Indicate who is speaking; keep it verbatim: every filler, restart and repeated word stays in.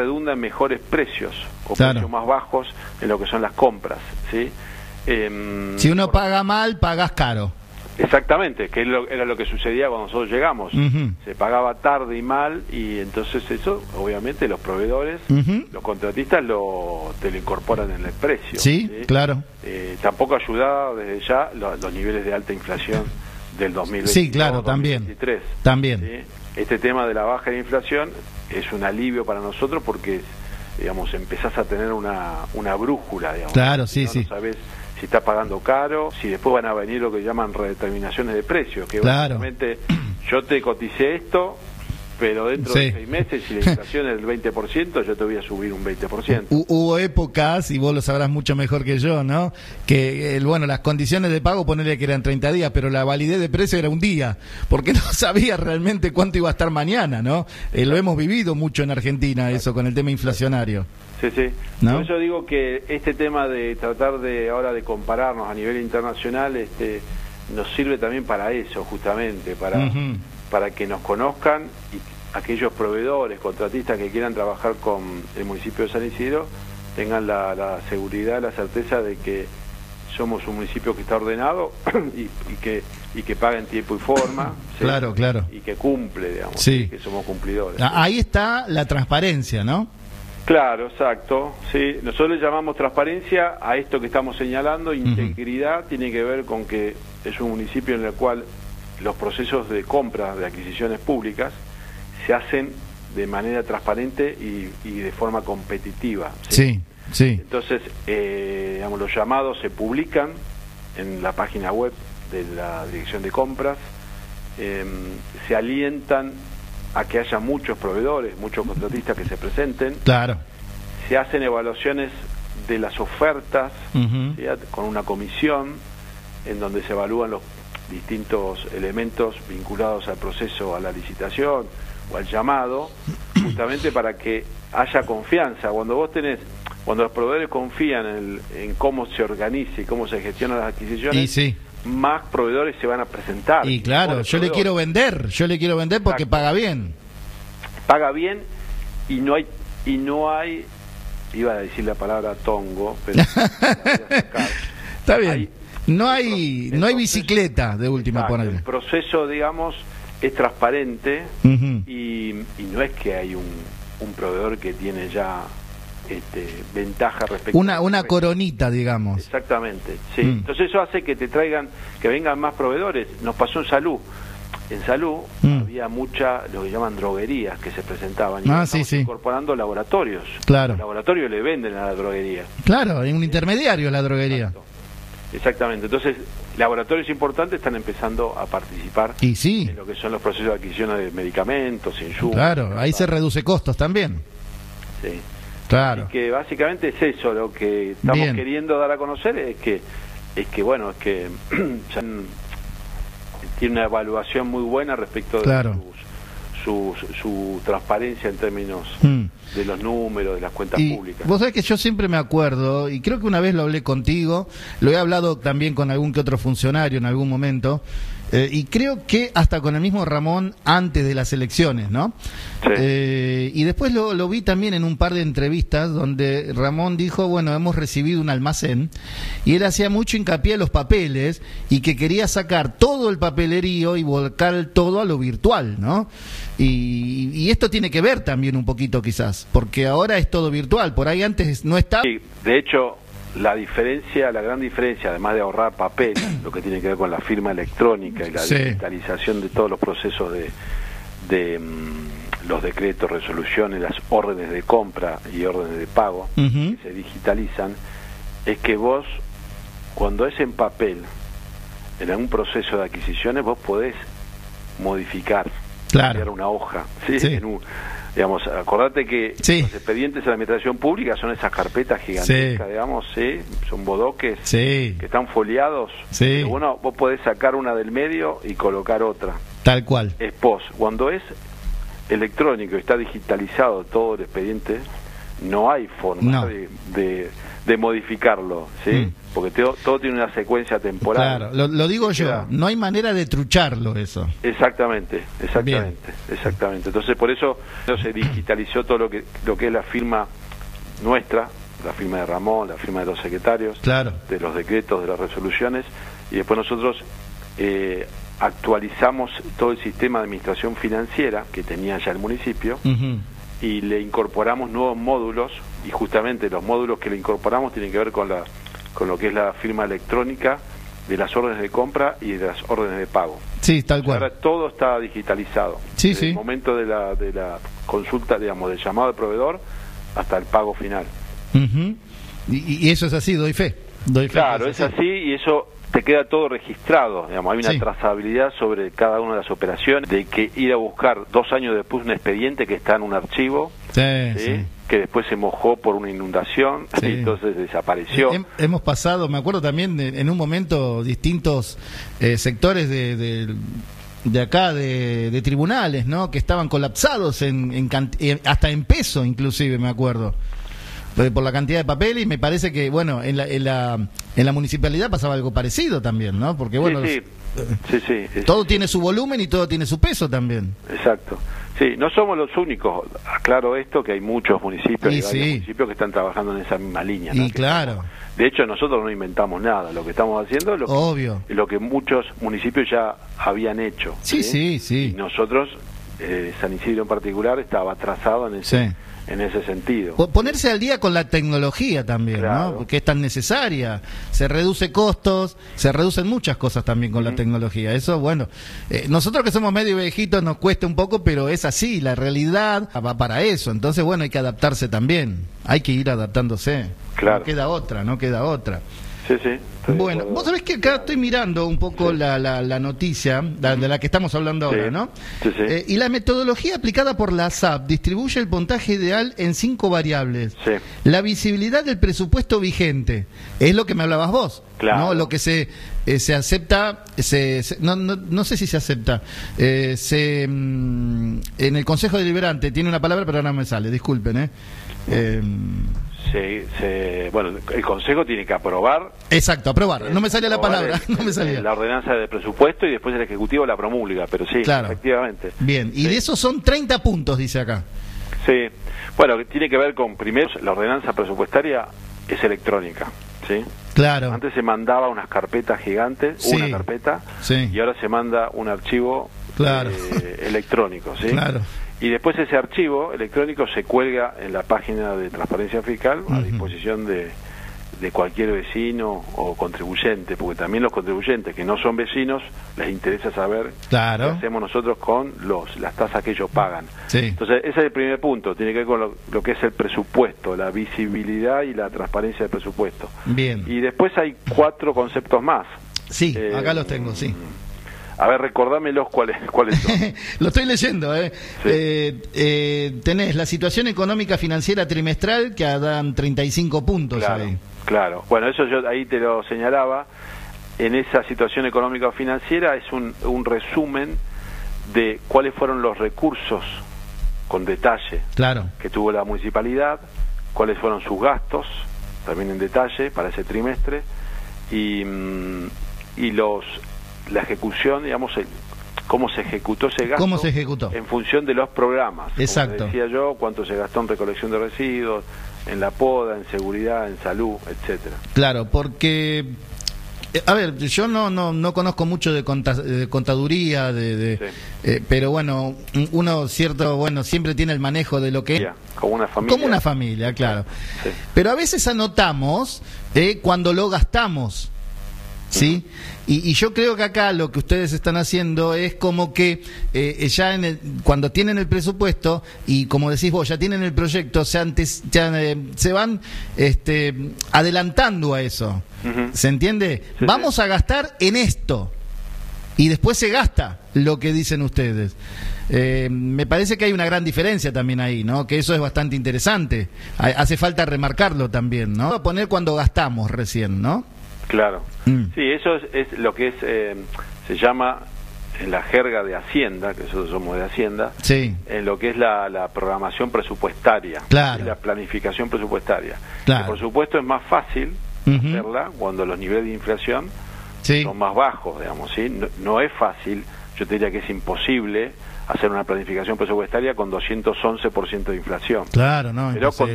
Speaker 1: redunda en mejores precios o
Speaker 2: claro.
Speaker 1: precios más bajos en lo que son las compras, ¿sí? Eh,
Speaker 2: si uno
Speaker 1: por...
Speaker 2: paga mal, pagas caro.
Speaker 1: Exactamente, que era lo que sucedía cuando nosotros llegamos.
Speaker 2: Uh-huh.
Speaker 1: Se pagaba tarde y mal, y entonces eso, obviamente, los proveedores,
Speaker 2: uh-huh.
Speaker 1: los contratistas lo, te lo incorporan en el precio.
Speaker 2: Sí,
Speaker 1: ¿sí?
Speaker 2: claro.
Speaker 1: Eh, tampoco ayudaba desde ya los, los niveles de alta inflación del dos mil veintitrés.
Speaker 2: Sí, claro, también. También.
Speaker 1: ¿sí? Este tema de la baja de inflación es un alivio para nosotros porque, digamos, empezás a tener una, una brújula, digamos.
Speaker 2: Claro, sí,
Speaker 1: ¿no?
Speaker 2: sí.
Speaker 1: No sabés si está pagando caro, si después van a venir lo que llaman redeterminaciones de precios, que
Speaker 2: claro.
Speaker 1: básicamente yo te coticé esto, pero dentro
Speaker 2: sí.
Speaker 1: de seis meses, si la inflación es del veinte por ciento, yo te voy a subir un veinte por ciento.
Speaker 2: Hubo épocas, y vos lo sabrás mucho mejor que yo, ¿no? Que, el, bueno, las condiciones de pago, ponerle que eran treinta días, pero la validez de precio era un día, porque no sabía realmente cuánto iba a estar mañana, ¿no? Eh, lo hemos vivido mucho en Argentina, eso, con el tema inflacionario.
Speaker 1: Sí, sí.
Speaker 2: ¿No?
Speaker 1: Por eso digo que este tema de tratar de ahora de compararnos a nivel internacional, este, nos sirve también para eso, justamente, para, uh-huh. para que nos conozcan, y aquellos proveedores, contratistas que quieran trabajar con el municipio de San Isidro tengan la, la seguridad, la certeza de que somos un municipio que está ordenado y, y que y que paga en tiempo y forma.
Speaker 2: Claro,
Speaker 1: ¿sí?
Speaker 2: claro.
Speaker 1: Y que cumple, digamos,
Speaker 2: sí.
Speaker 1: que somos cumplidores.
Speaker 2: Ahí está la transparencia, ¿no?
Speaker 1: Claro, exacto. Sí, nosotros le llamamos transparencia a esto que estamos señalando. Integridad uh-huh. tiene que ver con que es un municipio en el cual los procesos de compra, de adquisiciones públicas, se hacen de manera transparente y, y de forma competitiva.
Speaker 2: Sí, sí. sí.
Speaker 1: Entonces, eh, digamos, los llamados se publican en la página web de la Dirección de Compras, eh, se alientan a que haya muchos proveedores, muchos contratistas que se presenten.
Speaker 2: Claro.
Speaker 1: Se hacen evaluaciones de las ofertas, uh-huh. ¿sí? Con una comisión en donde se evalúan los distintos elementos vinculados al proceso, a la licitación o al llamado, justamente para que haya confianza. Cuando vos tenés, cuando los proveedores confían en, el, en cómo se organiza y cómo se gestionan las adquisiciones,
Speaker 2: y sí.
Speaker 1: más proveedores se van a presentar.
Speaker 2: Y claro, yo le quiero vender, yo le quiero vender porque Exacto. paga bien.
Speaker 1: Paga bien y no hay, y no hay, iba a decir la palabra tongo, pero
Speaker 2: está bien. Hay, no hay, no hay bicicleta de última ponerle.
Speaker 1: El proceso, digamos, es transparente uh-huh. y, y no es que hay un, un proveedor que tiene ya Este, ventaja respecto
Speaker 2: una
Speaker 1: a
Speaker 2: una coronita, digamos.
Speaker 1: Exactamente, sí.
Speaker 2: Mm.
Speaker 1: Entonces eso hace que te traigan, que vengan más proveedores. Nos pasó en salud. En salud mm. había mucha, lo que llaman droguerías que se presentaban y
Speaker 2: ah,
Speaker 1: estamos
Speaker 2: sí, sí.
Speaker 1: incorporando laboratorios.
Speaker 2: Claro.
Speaker 1: Los laboratorios le venden a la droguería.
Speaker 2: Claro, hay un intermediario en la droguería.
Speaker 1: Exacto. Exactamente. Entonces, laboratorios importantes están empezando a participar
Speaker 2: y sí.
Speaker 1: en lo que son los procesos de adquisición de medicamentos, insumos.
Speaker 2: Claro, ahí se reduce costos también.
Speaker 1: Sí.
Speaker 2: Claro.
Speaker 1: Y que básicamente es eso lo que estamos Bien. queriendo dar a conocer, es que es que bueno, es que ya tiene una evaluación muy buena respecto de
Speaker 2: claro.
Speaker 1: su, su, su transparencia en términos
Speaker 2: mm.
Speaker 1: de los números, de las cuentas
Speaker 2: y
Speaker 1: públicas.
Speaker 2: Vos sabés que yo siempre me acuerdo, y creo que una vez lo hablé contigo, lo he hablado también con algún que otro funcionario en algún momento, eh, y creo que hasta con el mismo Ramón antes de las elecciones, ¿no?
Speaker 1: Sí.
Speaker 2: Eh, y después lo, lo vi también en un par de entrevistas donde Ramón dijo, bueno, hemos recibido un almacén, y él hacía mucho hincapié en los papeles y que quería sacar todo el papelerío y volcar todo a lo virtual, ¿no? Y, y esto tiene que ver también un poquito quizás, porque ahora es todo virtual, por ahí antes no estaba.
Speaker 1: Sí, de hecho, la diferencia, la gran diferencia, además de ahorrar papel, lo que tiene que ver con la firma electrónica y la
Speaker 2: sí.
Speaker 1: digitalización de todos los procesos de, de um, los decretos, resoluciones, las órdenes de compra y órdenes de pago uh-huh. que se digitalizan, es que vos, cuando es en papel, en algún proceso de adquisiciones, vos podés modificar,
Speaker 2: claro.
Speaker 1: cambiar una hoja, ¿sí?
Speaker 2: Sí.
Speaker 1: En un, digamos, acordate que
Speaker 2: sí.
Speaker 1: los expedientes de la administración pública son esas carpetas gigantescas,
Speaker 2: sí.
Speaker 1: digamos, ¿sí? Son bodoques
Speaker 2: sí.
Speaker 1: que están foliados.
Speaker 2: Sí.
Speaker 1: Pero bueno, vos podés sacar una del medio y colocar otra.
Speaker 2: Tal cual.
Speaker 1: Es post. Cuando es electrónico y está digitalizado todo el expediente, no hay forma
Speaker 2: no.
Speaker 1: de, de, de modificarlo, ¿sí? Mm. Porque todo, todo tiene una secuencia temporal.
Speaker 2: Claro, lo, lo digo yo, claro. No hay manera de trucharlo eso.
Speaker 1: Exactamente, exactamente, Bien. exactamente. Entonces por eso no se digitalizó todo lo que lo que es la firma nuestra, la firma de Ramón, la firma de los secretarios,
Speaker 2: claro.
Speaker 1: de los decretos, de las resoluciones, y después nosotros eh, actualizamos todo el sistema de administración financiera que tenía ya el municipio, uh-huh. y le incorporamos nuevos módulos, y justamente los módulos que le incorporamos tienen que ver con la con lo que es la firma electrónica de las órdenes de compra y de las órdenes de pago.
Speaker 2: Sí, tal cual.
Speaker 1: Ahora todo está digitalizado.
Speaker 2: Sí,
Speaker 1: Desde
Speaker 2: sí.
Speaker 1: el momento de la de la consulta, digamos, del llamado al proveedor hasta el pago final.
Speaker 2: Uh-huh. y, y eso es así, doy fe. Doy fe
Speaker 1: claro,
Speaker 2: es
Speaker 1: es
Speaker 2: así.
Speaker 1: así y eso te queda todo registrado, digamos, hay una
Speaker 2: sí.
Speaker 1: trazabilidad sobre cada una de las operaciones, de que ir a buscar dos años después un expediente que está en un archivo,
Speaker 2: sí,
Speaker 1: ¿sí?
Speaker 2: Sí.
Speaker 1: que después se mojó por una inundación, sí. y entonces desapareció.
Speaker 2: Hem, hemos pasado, me acuerdo también de, en un momento distintos eh, sectores de, de, de acá, de, de tribunales, ¿no? Que estaban colapsados en, en eh, hasta en peso, inclusive, me acuerdo. Por la cantidad de papel, y me parece que, bueno, en la, en la en la municipalidad pasaba algo parecido también, ¿no? Porque, bueno,
Speaker 1: sí, sí. Sí, sí, sí,
Speaker 2: todo
Speaker 1: sí,
Speaker 2: tiene
Speaker 1: sí.
Speaker 2: su volumen y todo tiene su peso también.
Speaker 1: Exacto. Sí, no somos los únicos, aclaro esto, que hay muchos municipios,
Speaker 2: y
Speaker 1: y varios
Speaker 2: sí.
Speaker 1: municipios que están trabajando en esa misma línea, ¿no?
Speaker 2: Y claro.
Speaker 1: Estamos, de hecho, nosotros no inventamos nada, lo que estamos haciendo es lo que,
Speaker 2: Obvio.
Speaker 1: lo que muchos municipios ya habían hecho.
Speaker 2: Sí, sí, sí. sí.
Speaker 1: Y nosotros, eh, San Isidro en particular, estaba atrasado en ese...
Speaker 2: Sí.
Speaker 1: en ese sentido.
Speaker 2: Ponerse al día con la tecnología también,
Speaker 1: claro.
Speaker 2: ¿no? Porque es tan necesaria. Se reduce costos, se reducen muchas cosas también con uh-huh. la tecnología. Eso, bueno, eh, nosotros que somos medio viejitos nos cuesta un poco, pero es así, la realidad va para eso. Entonces, bueno, hay que adaptarse también. Hay que ir adaptándose.
Speaker 1: Claro.
Speaker 2: No queda otra, no queda otra.
Speaker 1: Sí, sí.
Speaker 2: Bueno, vos sabés que acá estoy mirando un poco sí. la, la, la noticia la, de la que estamos hablando sí. ahora, ¿no?
Speaker 1: Sí, sí.
Speaker 2: Eh, y la metodología aplicada por la S A P distribuye el puntaje ideal en cinco variables.
Speaker 1: Sí.
Speaker 2: La visibilidad del presupuesto vigente, es lo que me hablabas vos,
Speaker 1: claro.
Speaker 2: ¿no? Lo que se eh, se acepta, se, se, no, no, no sé si se acepta, eh, se mm, en el Consejo Deliberante tiene una palabra, pero ahora no me sale, disculpen, ¿eh? eh
Speaker 1: Se, se, bueno, el Consejo tiene que aprobar.
Speaker 2: Exacto, aprobar. No me salía la palabra.
Speaker 1: El,
Speaker 2: no me salía.
Speaker 1: La ordenanza de presupuesto y después el Ejecutivo la promulga, pero sí,
Speaker 2: claro.
Speaker 1: efectivamente.
Speaker 2: Bien, y
Speaker 1: sí.
Speaker 2: de esos son treinta puntos, dice acá.
Speaker 1: Sí, bueno, tiene que ver con, primero, la ordenanza presupuestaria es electrónica, ¿sí?
Speaker 2: Claro.
Speaker 1: Antes se mandaba unas carpetas gigantes,
Speaker 2: sí.
Speaker 1: una carpeta,
Speaker 2: sí.
Speaker 1: y ahora se manda un archivo
Speaker 2: claro.
Speaker 1: eh, electrónico, ¿sí?
Speaker 2: Claro.
Speaker 1: Y después ese archivo electrónico se cuelga en la página de Transparencia Fiscal uh-huh. a disposición de, de cualquier vecino o contribuyente, porque también los contribuyentes que no son vecinos les interesa saber
Speaker 2: claro.
Speaker 1: qué hacemos nosotros con los las tasas que ellos pagan.
Speaker 2: Sí.
Speaker 1: Entonces ese es el primer punto, tiene que ver con lo, lo que es el presupuesto, la visibilidad y la transparencia del presupuesto.
Speaker 2: Bien.
Speaker 1: Y después hay cuatro conceptos más.
Speaker 2: Sí,
Speaker 1: eh,
Speaker 2: acá los tengo, sí.
Speaker 1: A ver, recordámelos cuáles, cuáles son.
Speaker 2: Lo estoy leyendo, ¿eh?
Speaker 1: Sí.
Speaker 2: Eh, eh, tenés la situación económica financiera trimestral, que dan treinta y cinco puntos
Speaker 1: claro,
Speaker 2: ahí.
Speaker 1: Claro, bueno, eso yo ahí te lo señalaba. En esa situación económica o financiera es un, un resumen de cuáles fueron los recursos con detalle
Speaker 2: claro.
Speaker 1: que tuvo la municipalidad, cuáles fueron sus gastos, también en detalle para ese trimestre, y, y los la ejecución, digamos, el, cómo se ejecutó ese gasto.
Speaker 2: ¿Cómo se ejecutó?
Speaker 1: En función de los programas.
Speaker 2: Exacto.
Speaker 1: Como decía yo, cuánto se gastó en recolección de residuos, en la poda, en seguridad, en salud, etcétera.
Speaker 2: Claro, porque... A ver, yo no no no conozco mucho de, conta, de contaduría, de, de sí. eh, pero bueno, uno cierto, bueno, siempre tiene el manejo de lo que es.
Speaker 1: Como una familia.
Speaker 2: Como una familia, claro.
Speaker 1: Sí.
Speaker 2: Pero a veces anotamos eh, cuando lo gastamos. ¿Sí? Y, y yo creo que acá lo que ustedes están haciendo es como que eh, ya en el, cuando tienen el presupuesto y como decís vos, ya tienen el proyecto, se, antes, ya, eh, se van este, adelantando a eso. Uh-huh. ¿Se entiende? Sí, Vamos sí. a gastar en esto. Y después se gasta lo que dicen ustedes. Eh, me parece que hay una gran diferencia también ahí, ¿no? Que eso es bastante interesante. Hace falta remarcarlo también, ¿no? A poner cuando gastamos recién, ¿no?
Speaker 1: Claro. Mm. Sí, eso es, es lo que es, eh, se llama en la jerga de Hacienda, que nosotros somos de Hacienda,
Speaker 2: sí.
Speaker 1: en lo que es la, la programación presupuestaria,
Speaker 2: claro.
Speaker 1: y la planificación presupuestaria.
Speaker 2: Claro.
Speaker 1: Que por supuesto es más fácil uh-huh. hacerla cuando los niveles de inflación sí. son más bajos, digamos, ¿sí? No, no es fácil, yo te diría que es imposible hacer una planificación presupuestaria con doscientos once por ciento de inflación.
Speaker 2: Claro, no,
Speaker 1: pero con